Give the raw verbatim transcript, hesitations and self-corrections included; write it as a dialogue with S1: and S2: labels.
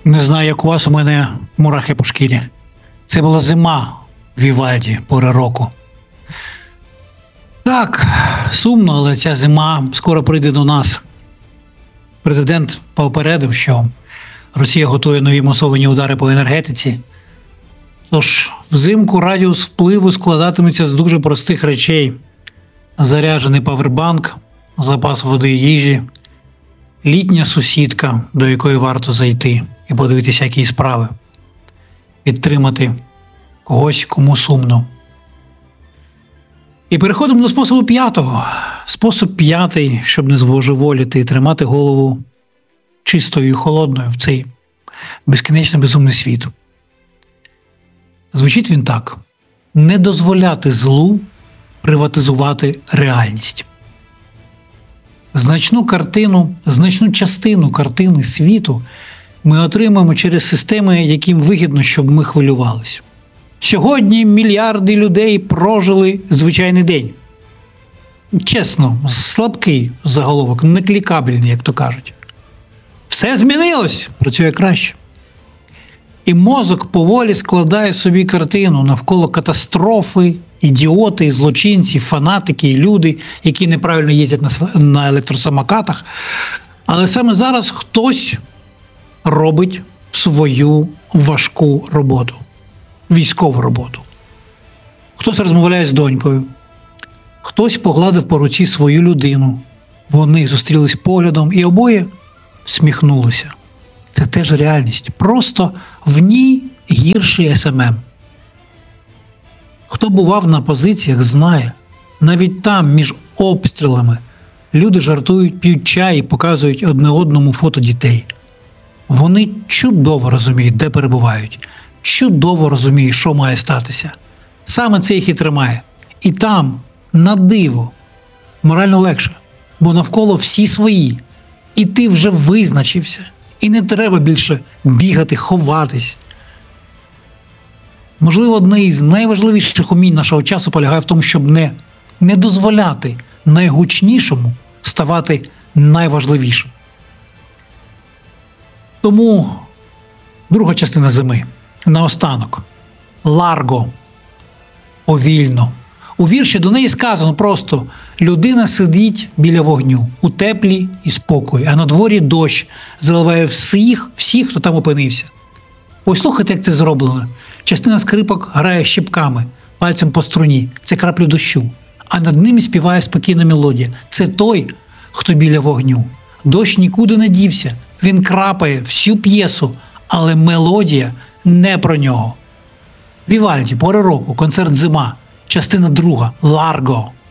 S1: Не знаю, як у вас, у мене мурахи по шкірі. Це була зима в Вівальді, пори року. Так, сумно, але ця зима скоро прийде до нас. Президент попередив, що Росія готує нові масовані удари по енергетиці. Тож, взимку радіус впливу складатиметься з дуже простих речей. Заряджений павербанк, запас води і їжі, літня сусідка, до якої варто зайти і подивитися, які справи. Підтримати когось, кому сумно. І переходимо до способу п'ятого. Спосіб п'ятий, щоб не збожеволіти і тримати голову чистою і холодною в цей безкінечно безумний світ. Звучить він так. Не дозволяти злу приватизувати реальність. Значну картину, значну частину картини світу ми отримаємо через системи, яким вигідно, щоб ми хвилювалися. Сьогодні мільярди людей прожили звичайний день. Чесно, слабкий заголовок, не клікабельний, як то кажуть. Все змінилось, працює краще. І мозок поволі складає собі картину навколо катастрофи, ідіоти, злочинці, фанатики і люди, які неправильно їздять на, на електросамокатах. Але саме зараз хтось робить свою важку роботу, військову роботу. Хтось розмовляє з донькою, хтось погладив по руці свою людину. Вони зустрілись поглядом і обоє всміхнулися. Це теж реальність. Просто в ній гірший ес ем ем. Хто бував на позиціях, знає. Навіть там, між обстрілами, люди жартують, п'ють чай і показують одне одному фото дітей. Вони чудово розуміють, де перебувають. Чудово розуміють, що має статися. Саме це їх і тримає. І там, на диво, морально легше. Бо навколо всі свої. І ти вже визначився. І не треба більше бігати, ховатись. Можливо, одне із найважливіших умінь нашого часу полягає в тому, щоб не, не дозволяти найгучнішому ставати найважливішим. Тому друга частина зими. Наостанок. Ларго. Повільно. У вірші до неї сказано просто: людина сидить біля вогню, у теплі і спокої, а на дворі дощ заливає всіх, всіх, хто там опинився. Послухайте, як це зроблено. Частина скрипок грає щіпками, пальцем по струні. Це краплі дощу. А над ними співає спокійна мелодія. Це той, хто біля вогню. Дощ нікуди не дівся. Він крапає всю п'єсу, але мелодія не про нього. Вівальді, пори року, концерт «Зима», частина друга, Ларго.